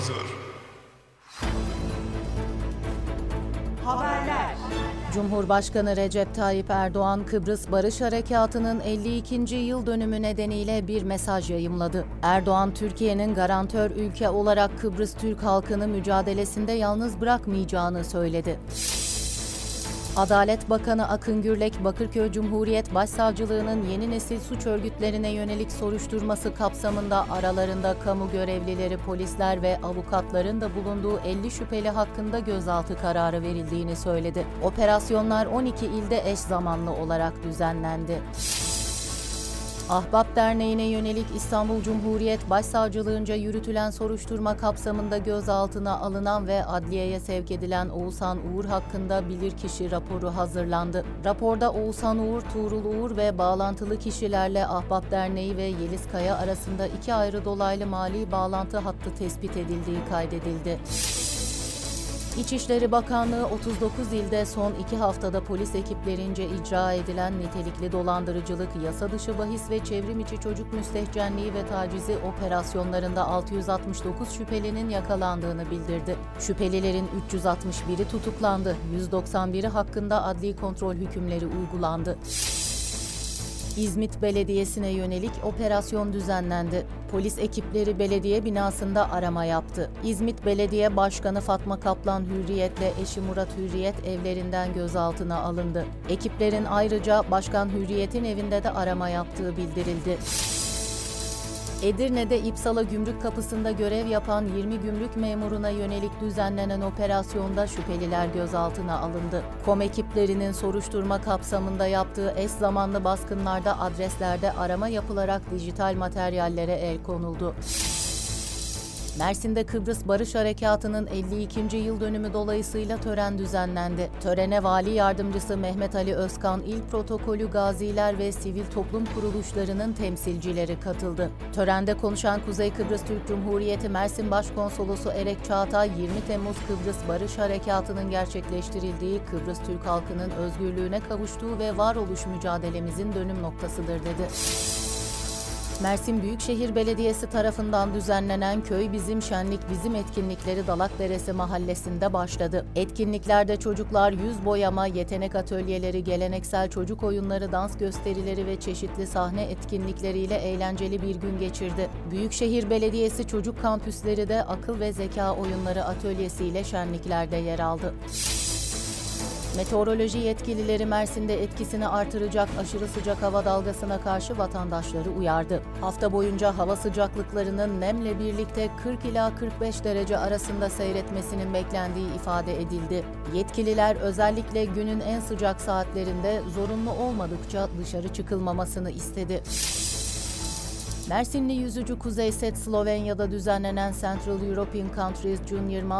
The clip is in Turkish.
Haberler. Cumhurbaşkanı Recep Tayyip Erdoğan, Kıbrıs Barış Harekatı'nın 52. yıl dönümü nedeniyle bir mesaj yayımladı. Erdoğan, Türkiye'nin garantör ülke olarak Kıbrıs Türk halkını mücadelesinde yalnız bırakmayacağını söyledi. Adalet Bakanı Akın Gürlek, Bakırköy Cumhuriyet Başsavcılığı'nın yeni nesil suç örgütlerine yönelik soruşturması kapsamında aralarında kamu görevlileri, polisler ve avukatların da bulunduğu 50 şüpheli hakkında gözaltı kararı verildiğini söyledi. Operasyonlar 12 ilde eş zamanlı olarak düzenlendi. Ahbap Derneği'ne yönelik İstanbul Cumhuriyet Başsavcılığınca yürütülen soruşturma kapsamında gözaltına alınan ve adliyeye sevk edilen Oğuzhan Uğur hakkında bilirkişi raporu hazırlandı. Raporda Oğuzhan Uğur, Tuğrul Uğur ve bağlantılı kişilerle Ahbap Derneği ve Yeliz Kaya arasında 2 ayrı dolaylı mali bağlantı hattı tespit edildiği kaydedildi. İçişleri Bakanlığı 39 ilde son 2 haftada polis ekiplerince icra edilen nitelikli dolandırıcılık, yasa dışı bahis ve çevrim içi çocuk müstehcenliği ve tacizi operasyonlarında 669 şüphelinin yakalandığını bildirdi. Şüphelilerin 361'i tutuklandı, 191'i hakkında adli kontrol hükümleri uygulandı. İzmit Belediyesi'ne yönelik operasyon düzenlendi. Polis ekipleri belediye binasında arama yaptı. İzmit Belediye Başkanı Fatma Kaplan Hürriyet'le eşi Murat Hürriyet evlerinden gözaltına alındı. Ekiplerin ayrıca Başkan Hürriyet'in evinde de arama yaptığı bildirildi. Edirne'de İpsala Gümrük Kapısı'nda görev yapan 20 gümrük memuruna yönelik düzenlenen operasyonda şüpheliler gözaltına alındı. KOM ekiplerinin soruşturma kapsamında yaptığı eş zamanlı baskınlarda adreslerde arama yapılarak dijital materyallere el konuldu. Mersin'de Kıbrıs Barış Harekatı'nın 52. yıl dönümü dolayısıyla tören düzenlendi. Törene Vali Yardımcısı Mehmet Ali Özkan, İl Protokolü gaziler ve sivil toplum kuruluşlarının temsilcileri katıldı. Törende konuşan Kuzey Kıbrıs Türk Cumhuriyeti Mersin Başkonsolosu Erek Çağatay, 20 Temmuz Kıbrıs Barış Harekatı'nın gerçekleştirildiği, Kıbrıs Türk halkının özgürlüğüne kavuştuğu ve varoluş mücadelemizin dönüm noktasıdır dedi. Mersin Büyükşehir Belediyesi tarafından düzenlenen Köy Bizim Şenlik Bizim etkinlikleri Dalakderesi Mahallesi'nde başladı. Etkinliklerde çocuklar yüz boyama, yetenek atölyeleri, geleneksel çocuk oyunları, dans gösterileri ve çeşitli sahne etkinlikleriyle eğlenceli bir gün geçirdi. Büyükşehir Belediyesi çocuk kampüsleri de akıl ve zeka oyunları atölyesiyle şenliklerde yer aldı. Meteoroloji yetkilileri Mersin'de etkisini artıracak aşırı sıcak hava dalgasına karşı vatandaşları uyardı. Hafta boyunca hava sıcaklıklarının nemle birlikte 40 ila 45 derece arasında seyretmesinin beklendiği ifade edildi. Yetkililer özellikle günün en sıcak saatlerinde zorunlu olmadıkça dışarı çıkılmamasını istedi. Mersinli yüzücü Kuzey Set, Slovenya'da düzenlenen Central European Countries Junior